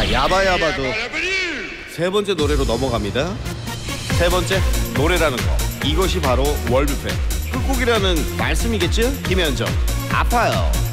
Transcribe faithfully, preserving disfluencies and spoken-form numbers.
자, 야바야바도 세 번째 노래로 넘어갑니다. 세 번째, 노래라는 거. 이것이 바로 월뷔페. 끝곡이라는 말씀이겠죠? 김현정, 아파요.